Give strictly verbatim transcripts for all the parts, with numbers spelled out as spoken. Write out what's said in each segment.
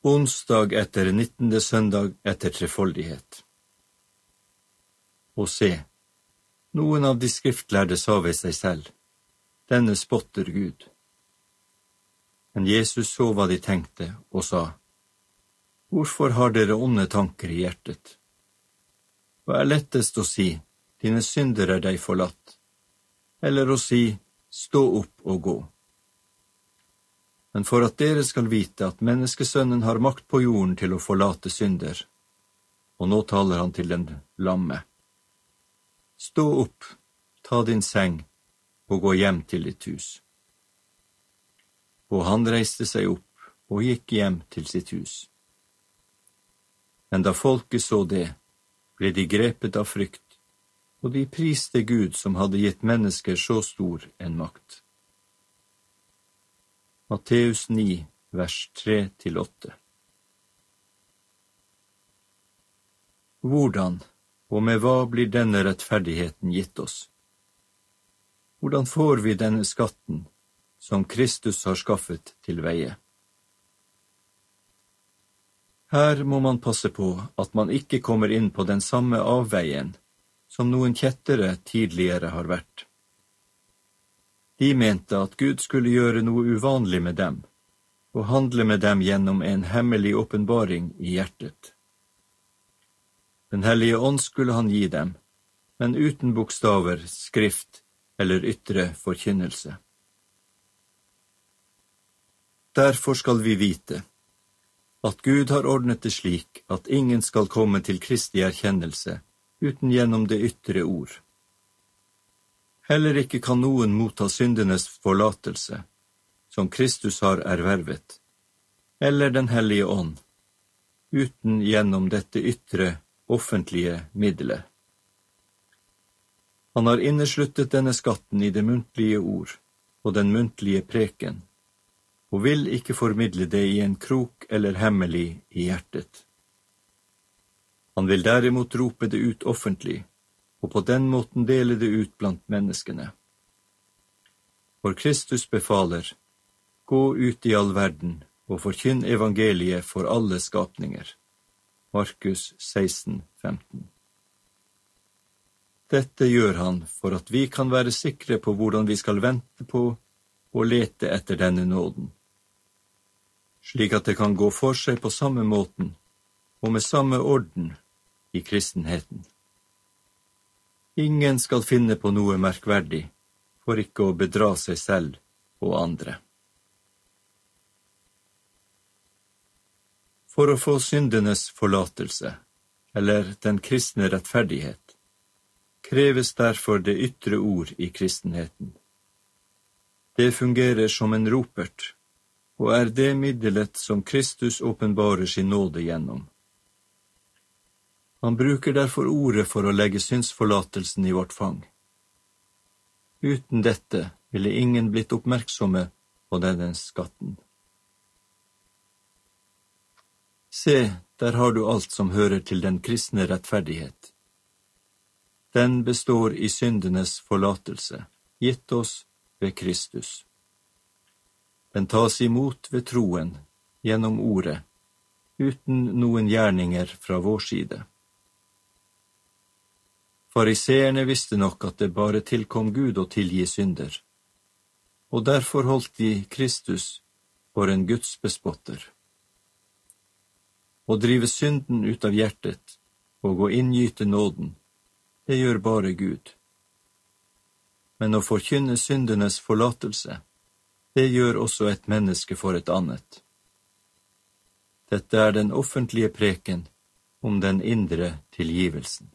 Onsdag etter nittende søndag etter trefoldighet. Og se, noen av de skriftlærde sa ved seg selv, denne spotter Gud. Men Jesus så hva de tenkte og sa, hvorfor har dere onde tanker i hjertet? Hva er lettest å si, dine synder er deg forlatt, eller å si, stå opp og gå? Men for at dere skal vite at menneskesønnen har makt på jorden til å forlate synder, og nå taler han til den lamme. Stå opp, ta din seng, og gå hjem til ditt hus. Og han reiste seg opp og gikk hjem til sitt hus. Men da folket så det, ble de grepet av frykt, og de priste Gud som hadde gitt mennesker så stor en makt. Matteus ni, vers tre til åtte. Hvordan, og med hva blir denne rettferdigheten gitt oss? Hvordan får vi denne skatten, som Kristus har skaffet til veie? Her må man passe på at man ikke kommer inn på den samme avveien som noen kjettere tidligere har vært. De mente at Gud skulle gjøre noe uvanlig med dem, og handle med dem gjennom en hemmelig åpenbaring i hjertet. Den hellige ånd skulle han gi dem, men uten bokstaver, skrift eller ytre forkynnelse. Derfor skal vi vite at Gud har ordnet det slik at ingen skal komme til Kristi erkjennelse uten gjennom det ytre ord. Heller ikke kan noen motta syndenes forlatelse, som Kristus har ervervet, eller den hellige ånd, uten gjennom dette ytre, offentlige middelet. Han har innesluttet denne skatten i det muntlige ord og den muntlige preken, og vil ikke formidle det i en krok eller hemmelig i hjertet. Han vil derimot rope det ut offentlig, og på den måten dele det ut blant menneskene. For Kristus befaler, gå ut i all verden og forkynn evangeliet for alle skapninger. Markus seksten, femten. Dette gjør han for at vi kan være sikre på hvordan vi skal vente på og lete etter denne nåden, slik at det kan gå for seg på samme måten og med samme orden i kristenheten. Ingen skal finne på noe merkverdig, for ikke å bedra seg selv og andre. For å få syndenes forlatelse, eller den kristne rettferdighet, kreves derfor det ytre ord i kristenheten. Det fungerer som en ropert, og er det middelet som Kristus åpenbarer sin nåde gjennom. Han bruker derfor ordet for å legge synsforlatelsen i vårt fang. Uten dette ville ingen blitt oppmerksomme på denne skatten. Se, der har du alt som hører til den kristne rettferdighet. Den består i syndenes forlatelse, gitt oss ved Kristus. Den tas imot ved troen, gjennom ordet, uten noen gjerninger fra vår side. Fariseerne visste nok at det bare tilkom Gud å tilgi synder, og derfor holdt de Kristus for en Guds bespotter. Å drive synden ut av hjertet og å inngyte nåden, det gjør bare Gud. Men å forkynne syndenes forlatelse, det gjør også et menneske for et annet. Dette er den offentlige preken om den indre tilgivelsen.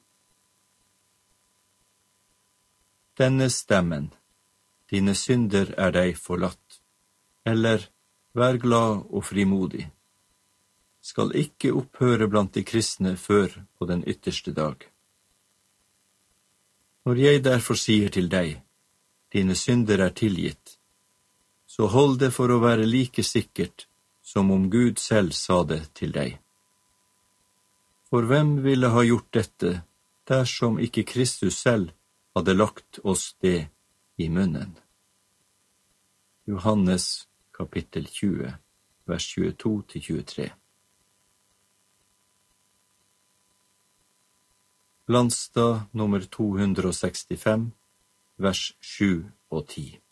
Denne stemmen, dine synder er deg forlatt, eller vær glad og frimodig, skal ikke opphøre blant de kristne før på den ytterste dag. Når jeg derfor sier til deg, dine synder er tilgitt, så hold det for å være like sikkert som om Gud selv sa det til deg. For hvem ville ha gjort dette dersom ikke Kristus selv hadde lagt oss det i munnen? Johannes kapittel tjue, vers tjueto til tjuetre. Landstad nummer to hundre og sekstifem, vers sju og ti.